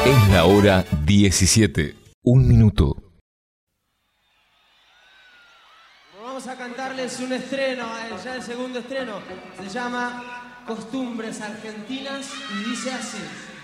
Es la hora 17. Un minuto. Vamos a cantarles un estreno, ya el segundo estreno. Se llama Costumbres Argentinas y dice así.